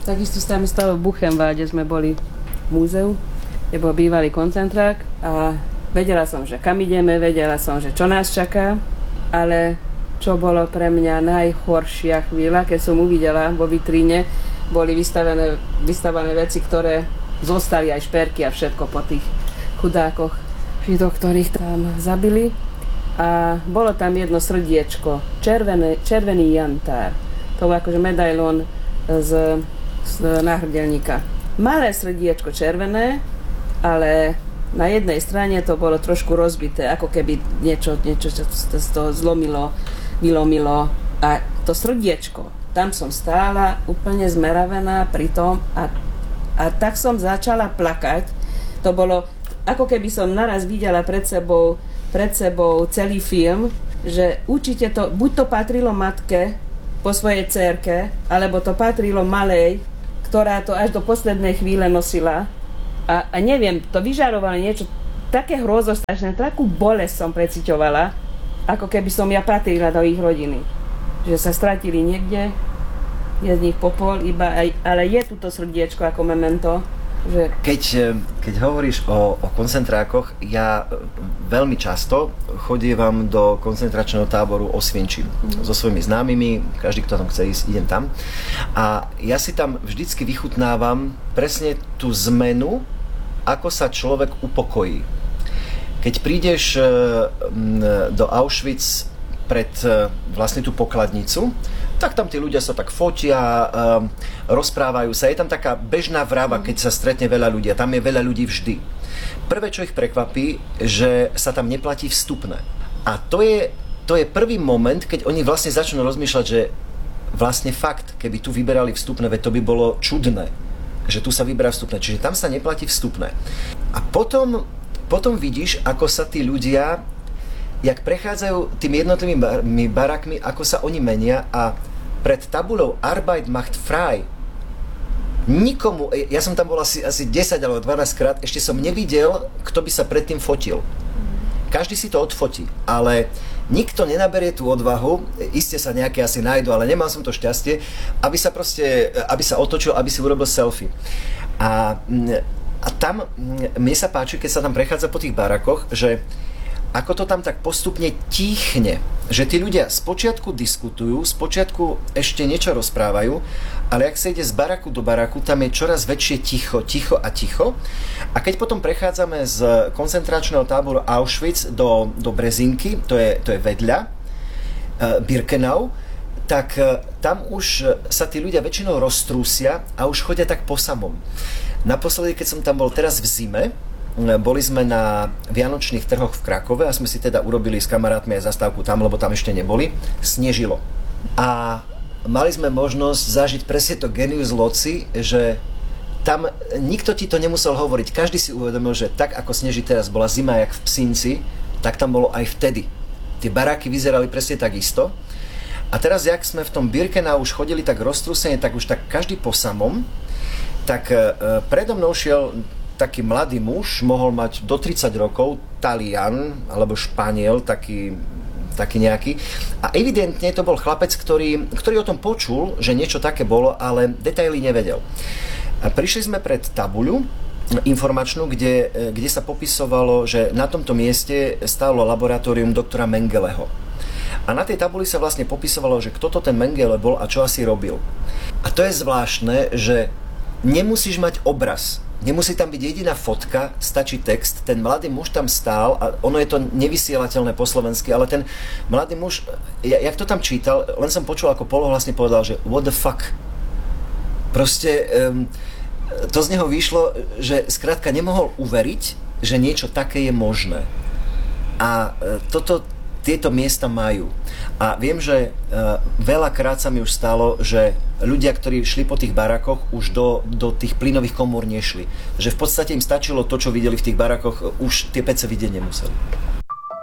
Takisto sa mi stalo v Buchenwalde, sme boli v múzeu, kde bol bývalý koncentrák a vedela som, že kam ideme, vedela som, že čo nás čaká, ale čo bolo pre mňa najhoršia chvíľa, keď som uvidela vo vitríne, boli vystavené veci, ktoré zostali aj šperky a všetko po tých chudákoch Židoch, ktorých tam zabili. A bolo tam jedno srdiečko, červený jantár. To bol akože medailón z náhrdelníka. Malé srdiečko červené, ale na jednej strane to bolo trošku rozbité, ako keby niečo to zlomilo, vylomilo. A to srdiečko, tam som stála úplne zmeravená pri tom a tak som začala plakať. To bolo, ako keby som naraz videla pred sebou celý film, že určite to, buď to patrilo matke po svojej dcérke, alebo to patrilo malej, ktorá to až do poslednej chvíle nosila. A neviem, to vyžarovalo niečo také hrozostrašné, takú bolesť som preciťovala, ako keby som ja patrila do ich rodiny. Že sa stratili niekde, je z nich popol, ale je tu to srdiečko ako memento. Že... Keď hovoríš o koncentrákoch, ja veľmi často chodievam do koncentračného táboru Osvienčim so svojimi známymi, každý, kto tam chce ísť, idem tam. A ja si tam vždycky vychutnávam presne tú zmenu, ako sa človek upokojí. Keď prídeš do Auschwitz pred vlastne tú pokladnicu, tak tam tí ľudia sa tak fotia, rozprávajú sa. Je tam taká bežná vrava, keď sa stretne veľa ľudí. Tam je veľa ľudí vždy. Prvé, čo ich prekvapí, že sa tam neplatí vstupné. A to je prvý moment, keď oni vlastne začnú rozmýšľať, že vlastne fakt, keby tu vyberali vstupné, veď to by bolo čudné, že tu sa vyberá vstupné. Čiže tam sa neplatí vstupné. A potom vidíš, ako sa tí ľudia, jak prechádzajú tými jednotlivými barakmi, ako sa oni menia a pred tabulou Arbeit macht frei nikomu, ja som tam bol asi 10 alebo 12 krát, ešte som nevidel, kto by sa predtým fotil. Každý si to odfotí, ale nikto nenaberie tú odvahu, iste sa nejaké asi nájdu, ale nemal som to šťastie, aby sa otočil, aby si urobil selfie. A tam, mne sa páči, keď sa tam prechádza po tých barakoch, že ako to tam tak postupne tíchne, že tí ľudia spočiatku diskutujú, spočiatku ešte niečo rozprávajú, ale ak sa ide z baraku do baraku, tam je čoraz väčšie ticho. A keď potom prechádzame z koncentračného táboru Auschwitz do Brezinky, to je vedľa, Birkenau, tak tam už sa tí ľudia väčšinou roztrúsia a už chodia tak po samom. Naposledy, keď som tam bol teraz v zime, boli sme na vianočných trhoch v Krakove a sme si teda urobili s kamarátmi aj zastávku tam, lebo tam ešte neboli. Snežilo. A mali sme možnosť zažiť presne to genius loci, že tam nikto ti to nemusel hovoriť. Každý si uvedomil, že tak ako sneží teraz, bola zima jak v Psinci, tak tam bolo aj vtedy. Tie baráky vyzerali presne tak isto. A teraz, jak sme v tom Birkenau už chodili tak roztrúsene, tak už tak každý po samom, tak predo mnou šiel taký mladý muž, mohol mať do 30 rokov, Talian alebo Španiel, taký nejaký. A evidentne to bol chlapec, ktorý o tom počul, že niečo také bolo, ale detaily nevedel. A prišli sme pred tabuľu informačnú, kde sa popisovalo, že na tomto mieste stálo laboratórium doktora Mengeleho. A na tej tabuli sa vlastne popisovalo, že kto to ten Mengele bol a čo asi robil. A to je zvláštne, že nemusíš mať obraz. Nemusí tam byť jediná fotka, stačí text. Ten mladý muž tam stál a ono je to nevysielateľné po slovensky, ale ten mladý muž, jak to tam čítal, len som počul, ako polohlasne povedal, že what the fuck. Proste to z neho vyšlo, že skrátka nemohol uveriť, že niečo také je možné. A tieto miesta majú. A viem, že veľakrát sa mi už stalo, že ľudia, ktorí šli po tých barakoch, už do tých plynových komôr nešli. Že v podstate im stačilo to, čo videli v tých barakoch, už tie pece vidieť nemuseli.